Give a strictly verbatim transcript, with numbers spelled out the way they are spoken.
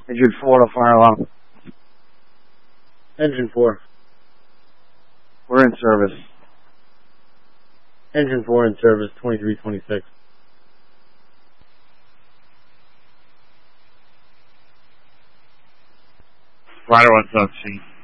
Engine four to fire alarm. Engine four. We're in service. Engine four in service, twenty-three twenty-six. Rider one's on scene.